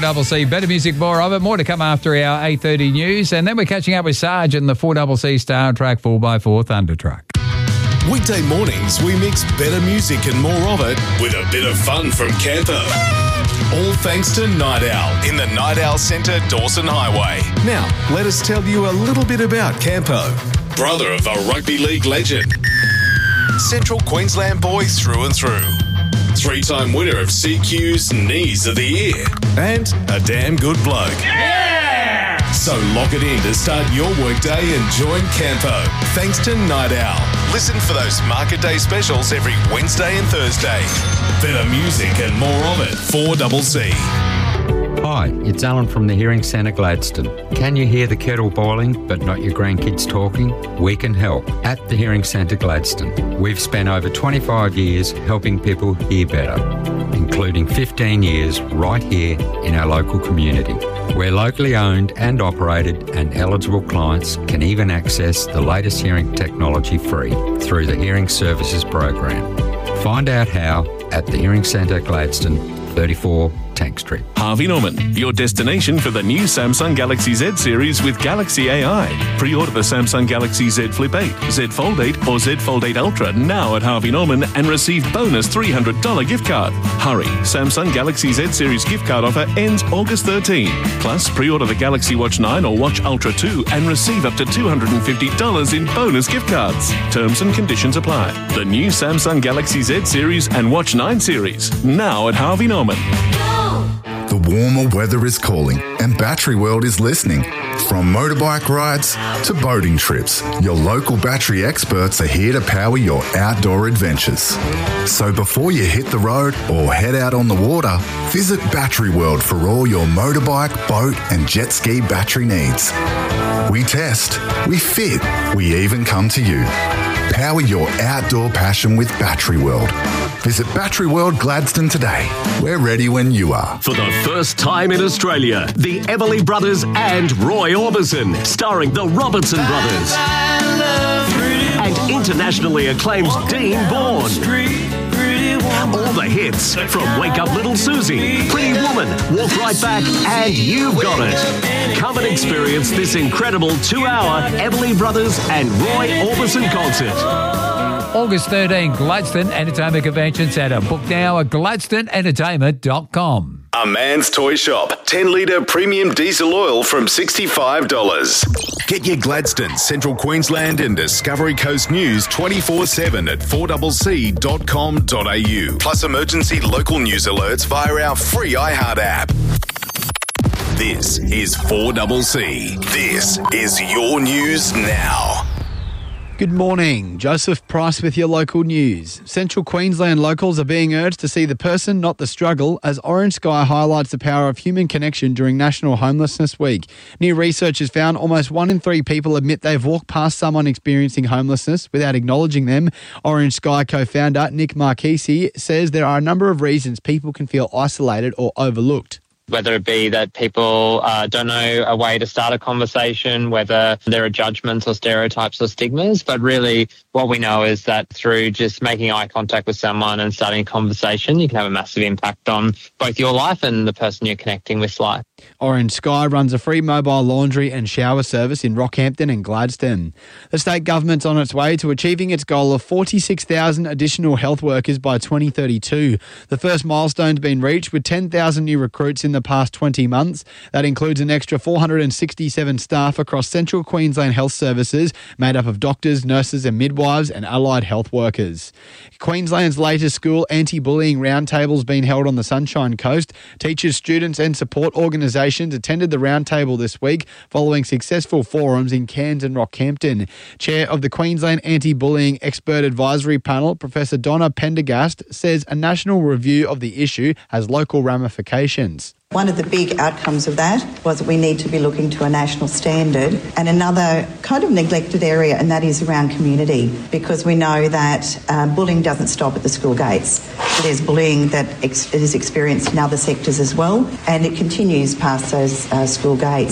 4CC. Better music, more of it. More to come after our 8:30 news. And then we're catching up with Sarge in the 4CC Star Track 4x4 Thunder Truck. Weekday mornings, we mix better music and more of it with a bit of fun from Campo. All thanks to Night Owl in the Night Owl Centre, Dawson Highway. Now, let us tell you a little bit about Campo. Brother of a rugby league legend. Central Queensland boy through and through. 3-time winner of CQ's Knees of the Year. And a damn good bloke. Yeah! So lock it in to start your workday and join Campo. Thanks to Night Owl. Listen for those Market Day specials every Wednesday and Thursday. Better music and more of it. 4CC. Hi, it's Alan from the Hearing Centre Gladstone. Can you hear the kettle boiling but not your grandkids talking? We can help at the Hearing Centre Gladstone. We've spent over 25 years helping people hear better, including 15 years right here in our local community. We're locally owned and operated, and eligible clients can even access the latest hearing technology free through the Hearing Services Program. Find out how at the Hearing Centre Gladstone, 34 Tank Street. Harvey Norman, your destination for the new Samsung Galaxy Z series with Galaxy AI. Pre-order the Samsung Galaxy Z Flip 8, Z Fold 8 or Z Fold 8 Ultra now at Harvey Norman and receive bonus $300 gift card. Hurry, Samsung Galaxy Z series gift card offer ends August 13. Plus, pre-order the Galaxy Watch 9 or Watch Ultra 2 and receive up to $250 in bonus gift cards. Terms and conditions apply. The new Samsung Galaxy Z series and Watch 9 series now at Harvey Norman. The warmer weather is calling and Battery World is listening. From motorbike rides to boating trips, your local battery experts are here to power your outdoor adventures. So before you hit the road or head out on the water, visit Battery World for all your motorbike, boat and jet ski battery needs. We test, we fit, we even come to you. Power your outdoor passion with Battery World. Visit Battery World Gladstone today. We're ready when you are. For the first time in Australia, the Everly Brothers and Roy Orbison, starring the Robertson Brothers. And internationally acclaimed Dean Bourne. All the hits from Wake Up Little Susie, Pretty Woman, Walk Right Back, and You've Got It. Come and experience this incredible 2-hour Everly Brothers and Roy Orbison concert. August 13, Gladstone Entertainment Convention Centre. Book now at gladstoneentertainment.com. A Man's Toy Shop. 10-litre premium diesel oil from $65. Get your Gladstone, Central Queensland and Discovery Coast news 24/7 at 4CC.com.au. Plus emergency local news alerts via our free iHeart app. This is 4CC. This is your news now. Good morning. Joseph Price with your local news. Central Queensland locals are being urged to see the person, not the struggle, as Orange Sky highlights the power of human connection during National Homelessness Week. New research has found almost 1 in 3 people admit they've walked past someone experiencing homelessness without acknowledging them. Orange Sky co-founder Nick Marchese says there are a number of reasons people can feel isolated or overlooked. Whether it be that people don't know a way to start a conversation, whether there are judgments or stereotypes or stigmas. But really what we know is that through just making eye contact with someone and starting a conversation, you can have a massive impact on both your life and the person you're connecting with life. Orange Sky runs a free mobile laundry and shower service in Rockhampton and Gladstone. The state government's on its way to achieving its goal of 46,000 additional health workers by 2032. The first milestone's been reached with 10,000 new recruits in the past 20 months. That includes an extra 467 staff across Central Queensland Health Services, made up of doctors, nurses and midwives and allied health workers. Queensland's latest school anti-bullying roundtable's been held on the Sunshine Coast. Teachers, students and support organisations attended the roundtable this week following successful forums in Cairns and Rockhampton. Chair of the Queensland Anti-Bullying Expert Advisory Panel, Professor Donna Pendergast, says a national review of the issue has local ramifications. One of the big outcomes of that was that we need to be looking to a national standard, and another kind of neglected area, and that is around community, because we know that bullying doesn't stop at the school gates. There's bullying that is experienced in other sectors as well, and it continues past those school gates.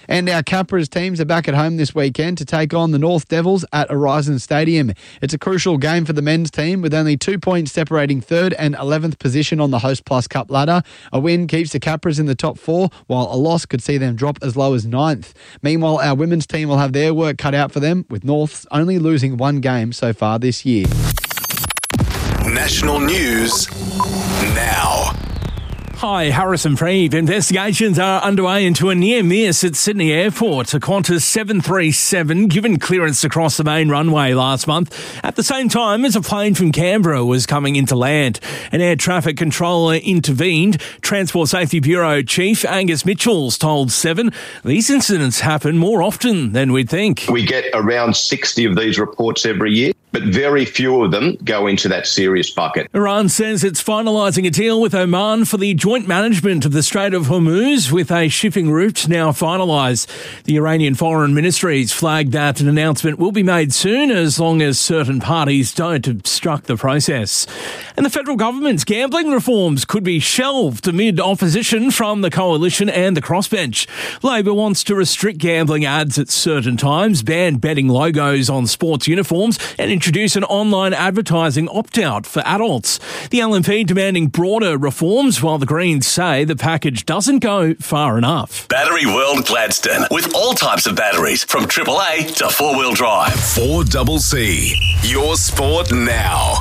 And our Capras teams are back at home this weekend to take on the North Devils at Horizon Stadium. It's a crucial game for the men's team with only 2 points separating 3rd and 11th position on the Host Plus Cup ladder. A win keeps the Capras in the top 4, while a loss could see them drop as low as 9th. Meanwhile, our women's team will have their work cut out for them, with Norths only losing 1 game so far this year. National news now. Hi, Harrison Freeve. Investigations are underway into a near miss at Sydney Airport. A Qantas 737 given clearance to cross the main runway last month at the same time as a plane from Canberra was coming into land. An air traffic controller intervened. Transport Safety Bureau Chief Angus Mitchells told Seven these incidents happen more often than we'd think. We get around 60 of these reports every year, but very few of them go into that serious bucket. Iran says it's finalising a deal with Oman for the joint management of the Strait of Hormuz, with a shipping route now finalised. The Iranian Foreign Ministry's flagged that an announcement will be made soon, as long as certain parties don't obstruct the process. And the federal government's gambling reforms could be shelved amid opposition from the Coalition and the Crossbench. Labor wants to restrict gambling ads at certain times, ban betting logos on sports uniforms, and introduce an online advertising opt-out for adults. The LNP demanding broader reforms, while the Greens say the package doesn't go far enough. Battery World Gladstone, with all types of batteries, from AAA to 4-wheel drive. 4CC, your sport now.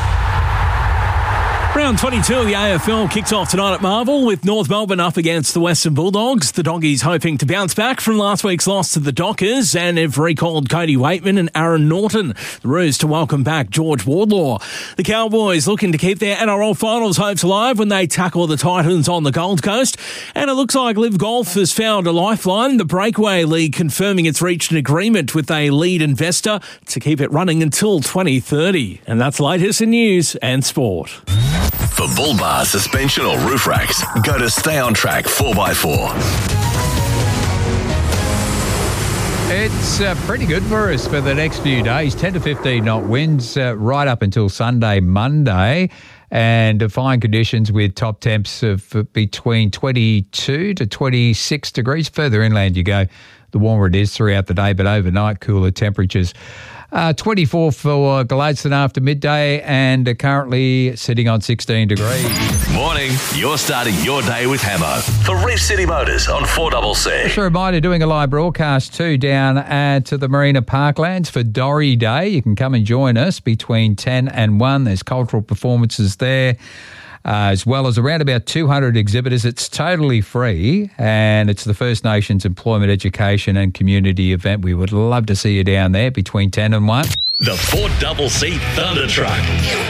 Round 22 of the AFL kicks off tonight at Marvel, with North Melbourne up against the Western Bulldogs. The Doggies hoping to bounce back from last week's loss to the Dockers, and have recalled Cody Waitman and Aaron Norton. The Roos to welcome back George Wardlaw. The Cowboys looking to keep their NRL finals hopes alive when they tackle the Titans on the Gold Coast. And it looks like Live Golf has found a lifeline. The Breakaway League confirming it's reached an agreement with a lead investor to keep it running until 2030. And that's the latest in news and sport. For bull bar, suspension or roof racks, go to Stay On Track 4x4. It's pretty good for us for the next few days. 10 to 15 knot winds right up until Sunday, Monday, and fine conditions with top temps of between 22 to 26 degrees. Further inland you go, the warmer it is throughout the day, but overnight cooler temperatures. 24 for Gladstone after midday, and currently sitting on 16 degrees. Morning, you're starting your day with Hamo for Reef City Motors on 4CC. Just a reminder, doing a live broadcast too down to the Marina Parklands for Dorry Day. You can come and join us between 10 and 1. There's cultural performances there, as well as around about 200 exhibitors. It's totally free, and it's the First Nations Employment, Education and Community event. We would love to see you down there between 10 and 1. The 4CC Thunder Truck.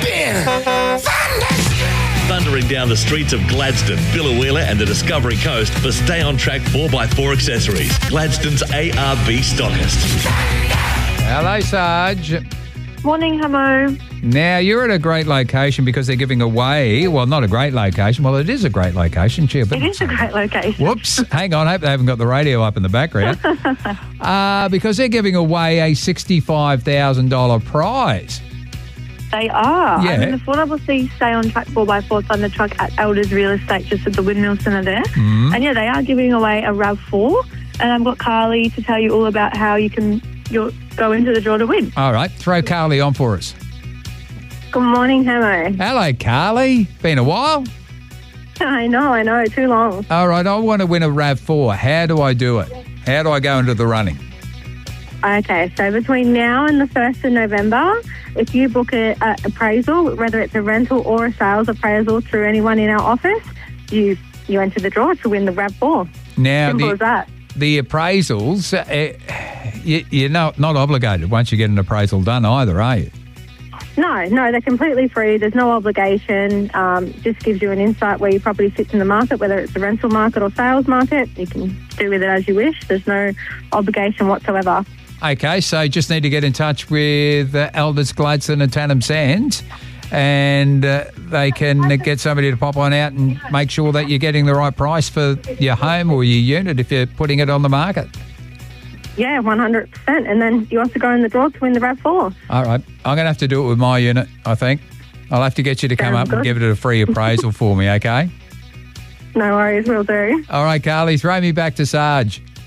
Thundering down the streets of Gladstone, Billawheeler and the Discovery Coast for Stay On Track 4x4 accessories. Gladstone's ARB stockist. Hello, Sarge. Morning, Hamo. Now, you're at a great location because they're giving away, well, not a great location. Well, it is a great location. But it is a great location. Whoops. Hang on. I hope they haven't got the radio up in the background. Because they're giving away a $65,000 prize. They are. Yeah. I'm in the 4CC Stay On Track 4x4 Thunder Truck at Elders Real Estate, just at the Windmill Centre there. Mm. And yeah, they are giving away a RAV4. And I've got Carly to tell you all about how you can go into the draw to win. All right. Throw Carly on for us. Good morning, Hamo. Hello, Carly. Been a while? I know. Too long. All right. I want to win a RAV4. How do I do it? How do I go into the running? Okay, so between now and the 1st of November, if you book an appraisal, whether it's a rental or a sales appraisal through anyone in our office, you enter the draw to win the RAV4. Now, Simple as that. The appraisals, you're not obligated once you get an appraisal done either, are you? No, they're completely free. There's no obligation. Just gives you an insight where your property sits in the market, whether it's the rental market or sales market. You can do with it as you wish. There's no obligation whatsoever. Okay, so just need to get in touch with Elders, Gladstone and Tannum Sands, and they can get somebody to pop on out and make sure that you're getting the right price for your home or your unit if you're putting it on the market. Yeah, 100%. And then you also go in the draw to win the RAV4. All right. I'm going to have to do it with my unit, I think. I'll have to get you to come up and give it a free appraisal for me, okay? No worries, we'll do. All right, Carly, throw me back to Sarge.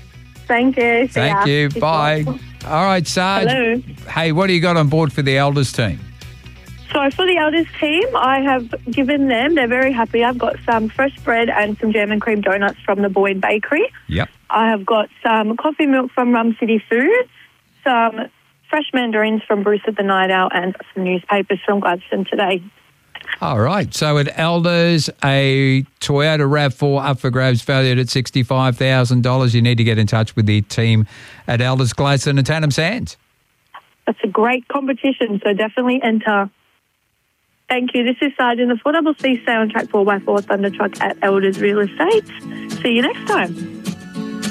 Thank you. See Thank ya. you. Bye. All right, Sarge. Hello. Hey, what do you got on board for the Elders team? So for the elders team, I have given them, they're very happy. I've got some fresh bread and some jam and cream donuts from the Boyd Bakery. Yep. I have got some coffee milk from Rum City Foods, some fresh mandarins from Bruce at the Night Owl, and some newspapers from Gladstone today. All right. So at Elders, a Toyota RAV4 up for grabs valued at $65,000. You need to get in touch with the team at Elders, Gladstone and Tannum Sands. That's a great competition, so definitely enter. Thank you. This is Sergeant, the 4CC Stay on Track 4x4 Thunder Truck at Elders Real Estate. See you next time.